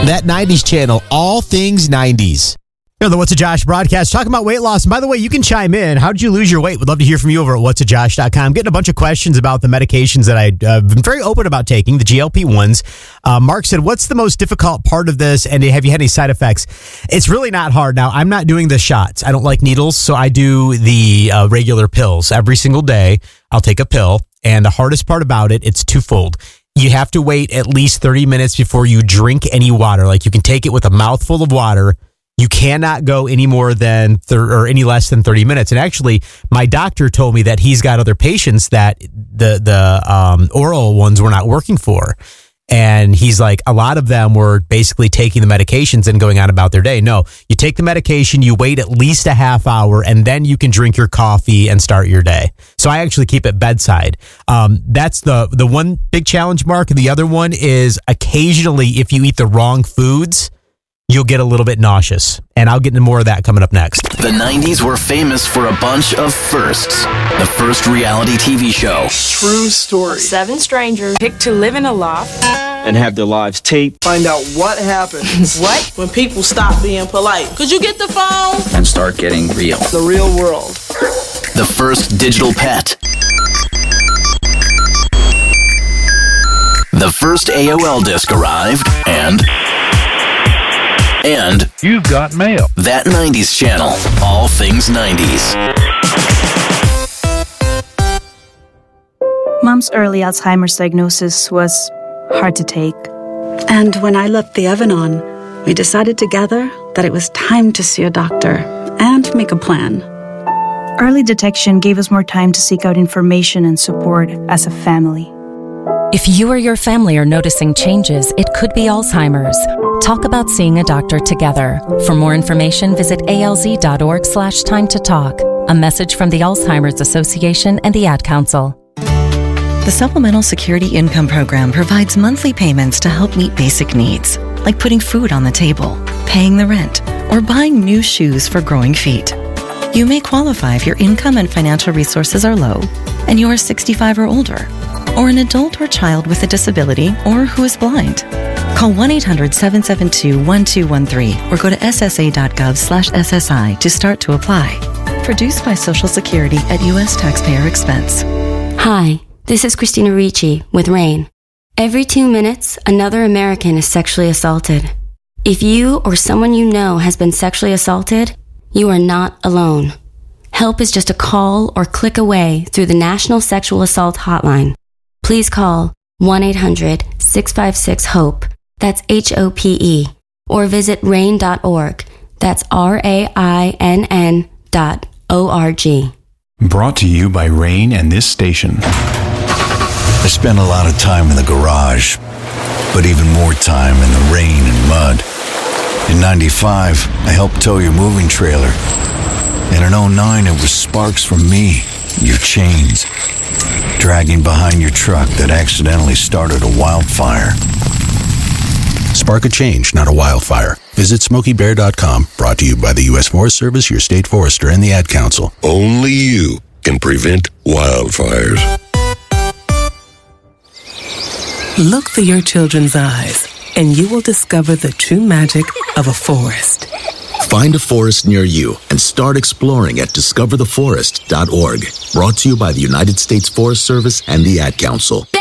That 90s channel, all things 90s. You know, the What's a Josh broadcast, talking about weight loss. And by the way, you can chime in. How did you lose your weight? We'd love to hear from you over at whatsajosh.com. Getting a bunch of questions about the medications that I've been very open about taking, the GLP-1s. Mark said, what's the most difficult part of this? And have you had any side effects? It's really not hard. Now, I'm not doing the shots. I don't like needles, so I do the regular pills. Every single day, I'll take a pill. And the hardest part about it, it's twofold. You have to wait at least 30 minutes before you drink any water. Like, you can take it with a mouthful of water. You cannot go any more than or any less than 30 minutes. And actually, my doctor told me that he's got other patients that the oral ones were not working for. And he's like, a lot of them were basically taking the medications and going on about their day. No, you take the medication, you wait at least a half hour, and then you can drink your coffee and start your day. So I actually keep it bedside. That's the one big challenge, Mark. And the other one is occasionally, if you eat the wrong foods, you'll get a little bit nauseous. And I'll get into more of that coming up next. The 90s were famous for a bunch of firsts. The first reality TV show. True story. 7 strangers picked to live in a loft and have their lives taped. Find out what happens. What? When people stop being polite. Could you get the phone? And start getting real. The real world. The first digital pet. The first AOL disc arrived, and you've got mail. That 90s channel, all things 90s. Mom's early Alzheimer's diagnosis was hard to take. And when I left the oven on, we decided together that it was time to see a doctor and make a plan. Early detection gave us more time to seek out information and support as a family. If you or your family are noticing changes, it could be Alzheimer's. Talk about seeing a doctor together. For more information, visit alz.org/time to talk. A message from the Alzheimer's Association and the Ad Council. The Supplemental Security Income Program provides monthly payments to help meet basic needs, like putting food on the table, paying the rent, or buying new shoes for growing feet. You may qualify if your income and financial resources are low, and you are 65 or older, or an adult or child with a disability, or who is blind. Call 1-800-772-1213 or go to ssa.gov/SSI to start to apply. Produced by Social Security at U.S. taxpayer expense. Hi, this is Christina Ricci with RAIN. Every 2 minutes, another American is sexually assaulted. If you or someone you know has been sexually assaulted, you are not alone. Help is just a call or click away through the National Sexual Assault Hotline. Please call 1-800-656-HOPE. That's HOPE. Or visit RAIN.org. That's RAINN.org. Brought to you by RAIN and this station. I spent a lot of time in the garage, but even more time in the rain and mud. In 95, I helped tow your moving trailer. And in 09, it was sparks from me, your chains, dragging behind your truck that accidentally started a wildfire. Spark a change, not a wildfire. Visit SmokeyBear.com. Brought to you by the U.S. Forest Service, your state forester, and the Ad Council. Only you can prevent wildfires. Look through your children's eyes, and you will discover the true magic of a forest. Find a forest near you and start exploring at discovertheforest.org. Brought to you by the United States Forest Service and the Ad Council.